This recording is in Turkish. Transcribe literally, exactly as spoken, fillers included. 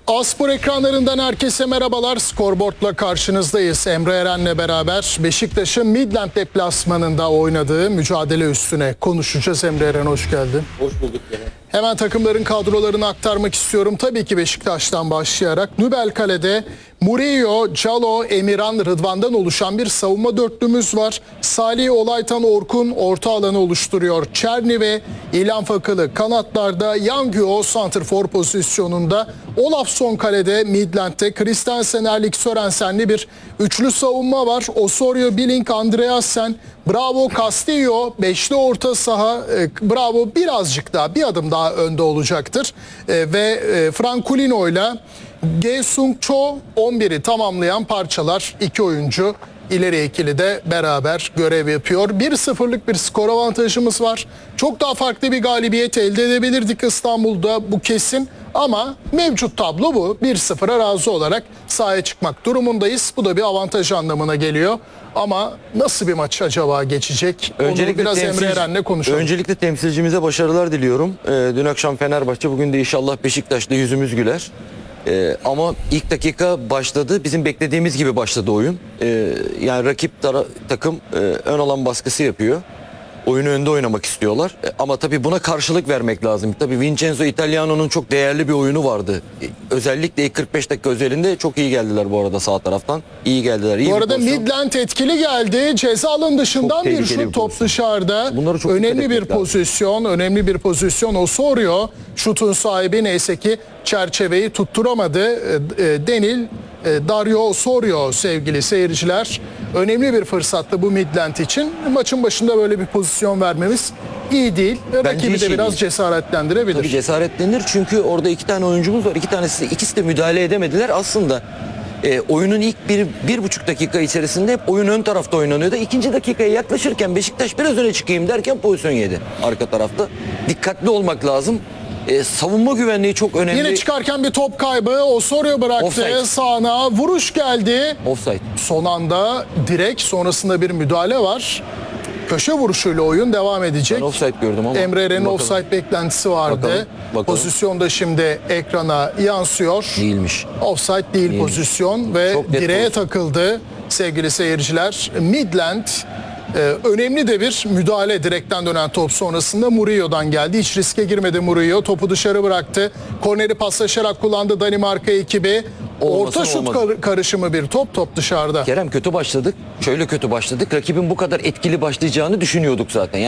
A-Spor ekranlarından herkese merhabalar. Skorboard'la karşınızdayız. Emre Eren'le beraber Beşiktaş'ın Midland deplasmanında oynadığı mücadele üstüne konuşacağız. Emre Eren, hoş geldin. Hoş bulduk yine. Hemen takımların kadrolarını aktarmak istiyorum. Tabii ki Beşiktaş'tan başlayarak Nübel Kale'de Murillo, Calo, Emirhan, Rıdvan'dan oluşan bir savunma dörtlümüz var. Salih, Olaytan, Orkun orta alanı oluşturuyor. Çerni ve İlhan Fakılı kanatlarda, Yangyo santrfor pozisyonunda, Olafsson kalede, Midland'de, Christensen, Erlik, Sörensen'li bir üçlü savunma var. Osorio, Billing, Andreasen, Bravo, Castillo, beşli orta saha. e, Bravo birazcık daha, bir adım daha önde olacaktır. E, ve e, Franculino ile Ge-sung Cho on biri tamamlayan parçalar, iki oyuncu ileri ikili de beraber görev yapıyor. bir sıfırlık bir skor avantajımız var. Çok daha farklı bir galibiyet elde edebilirdik İstanbul'da, bu kesin. Ama mevcut tablo bu. bir sıfıra razı olarak sahaya çıkmak durumundayız. Bu da bir avantaj anlamına geliyor. Ama nasıl bir maç acaba geçecek? Öncelikle Onu biraz temsil, Emre Eren'le konuşalım. Öncelikle temsilcimize başarılar diliyorum. Ee, dün akşam Fenerbahçe, bugün de inşallah Beşiktaş'ta yüzümüz güler. Ee, ama ilk dakika başladı. Bizim beklediğimiz gibi başladı oyun. Ee, yani rakip tara- takım e, ön alan baskısı yapıyor. Oyunu önde oynamak istiyorlar. E, ama tabii buna karşılık vermek lazım. Tabii Vincenzo Italiano'nun çok değerli bir oyunu vardı. E, özellikle ilk kırk beş dakika özelinde çok iyi geldiler bu arada sağ taraftan. İyi geldiler. İyi bu arada pozisyon. Midland etkili geldi. Ceza alanı dışından Çok bir tehlikeli şut, bir top pozisyon. dışarıda. Bunları çok önemli dikkat bir etmek lazım. pozisyon, önemli bir pozisyon. Osorio şutun sahibi, neyse ki çerçeveyi tutturamadı. E, e, Denil e, Dario Osorio sevgili seyirciler. Önemli bir fırsattı bu Midland için. Maçın başında böyle bir pozisyon vermemiz iyi değil. Rakibi hiç de iyi biraz değil. cesaretlendirebilir. Tabii cesaretlenir çünkü orada iki tane oyuncumuz var. İki tanesi, ikisi de müdahale edemediler. Aslında e, oyunun ilk bir, bir buçuk dakika içerisinde hep oyun ön tarafta oynanıyordu. İkinci dakikaya yaklaşırken Beşiktaş biraz öne çıkayım derken pozisyon yedi arka tarafta. Dikkatli olmak lazım. E, savunma güvenliği çok önemli. Yine çıkarken bir top kaybı. Osorio bıraktı. Offside. Sağına vuruş geldi. Offside. Son anda direkt sonrasında bir müdahale var. Köşe vuruşuyla oyun devam edecek. Ben offside gördüm ama. Emre Eren'in Bakalım. offside beklentisi vardı. Bakalım, bakalım. Pozisyon da şimdi ekrana yansıyor. Değilmiş. Offside değil Değilmiş. pozisyon ve Çok net direğe pozisyon. takıldı sevgili seyirciler. Midland e, önemli de bir müdahale, direkten dönen top sonrasında Murillo'dan geldi. Hiç riske girmedi Murillo. Topu dışarı bıraktı. Korneri paslaşarak kullandı Danimarka ekibi. Olmasın Orta şut olmaz. kar- karışımı bir top, top dışarıda. Kerem, kötü başladık. Şöyle kötü başladık. Rakibin bu kadar etkili başlayacağını düşünüyorduk zaten. Yani